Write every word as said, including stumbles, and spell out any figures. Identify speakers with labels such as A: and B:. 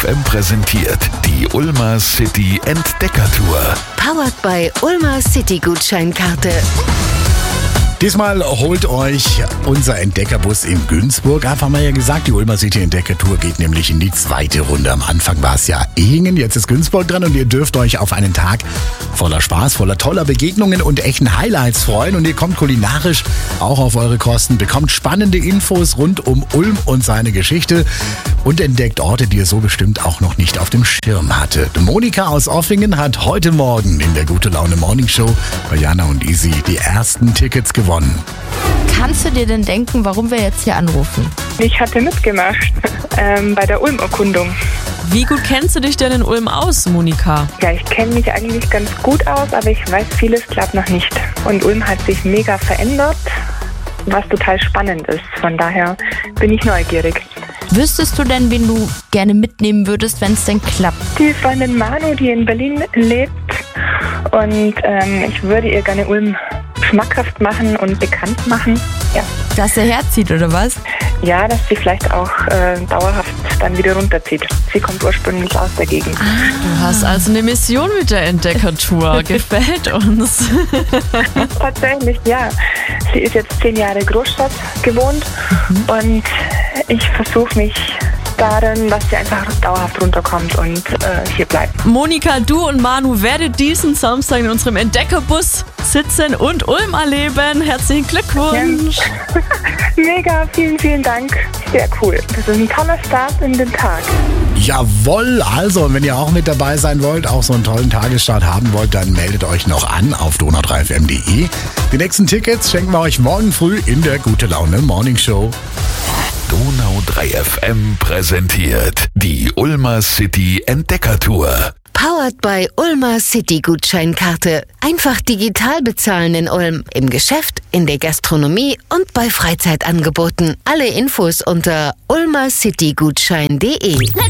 A: F M präsentiert die Ulmer City Entdeckertour.
B: Powered by Ulmer City Gutscheinkarte.
C: Diesmal holt euch unser Entdeckerbus in Günzburg ab, haben wir ja gesagt. Die Ulmer City Entdeckertour geht nämlich in die zweite Runde. Am Anfang war es ja Ehingen, jetzt ist Günzburg dran und ihr dürft euch auf einen Tag voller Spaß, voller toller Begegnungen und echten Highlights freuen. Und ihr kommt kulinarisch auch auf eure Kosten, bekommt spannende Infos rund um Ulm und seine Geschichte und entdeckt Orte, die ihr so bestimmt auch noch nicht auf dem Schirm hattet. Monika aus Offingen hat heute Morgen in der Gute Laune Morning Show bei Jana und Easy die ersten Tickets gewonnen.
D: Kannst du dir denn denken, warum wir jetzt hier anrufen?
E: Ich hatte mitgemacht ähm, bei der Ulm-Erkundung.
F: Wie gut kennst du dich denn in Ulm aus, Monika?
E: Ja, ich kenne mich eigentlich ganz gut aus, aber ich weiß vieles, glaube noch nicht. Und Ulm hat sich mega verändert, was total spannend ist. Von daher bin ich neugierig.
D: Wüsstest du denn, wen du gerne mitnehmen würdest, wenn es denn klappt?
E: Die Freundin Manu, die in Berlin lebt. Und ähm, ich würde ihr gerne Ulm schmackhaft machen und bekannt machen. Ja.
D: Dass sie herzieht, oder was?
E: Ja, dass sie vielleicht auch äh, dauerhaft dann wieder runterzieht. Sie kommt ursprünglich aus der Gegend.
F: Ah, du hast also eine Mission mit der Entdeckertour. Gefällt uns.
E: Tatsächlich, ja. Sie ist jetzt zehn Jahre Großstadt gewohnt mhm. und ich versuche mich darin, dass sie einfach dauerhaft runterkommt und äh, hier bleibt.
F: Monika, du und Manu werdet diesen Samstag in unserem Entdeckerbus sitzen und Ulm erleben. Herzlichen Glückwunsch!
E: Ja. Mega, vielen, vielen Dank. Sehr cool. Das ist ein toller Start in den Tag.
C: Jawohl, also wenn ihr auch mit dabei sein wollt, auch so einen tollen Tagesstart haben wollt, dann meldet euch noch an auf donau drei f m punkt de. Die nächsten Tickets schenken wir euch morgen früh in der Gute Laune Morning Show.
A: Donau drei F M präsentiert die Ulmer City Entdeckertour.
B: Powered by Ulmer City Gutscheinkarte. Einfach digital bezahlen in Ulm. Im Geschäft, in der Gastronomie und bei Freizeitangeboten. Alle Infos unter ulmer city gutschein punkt de.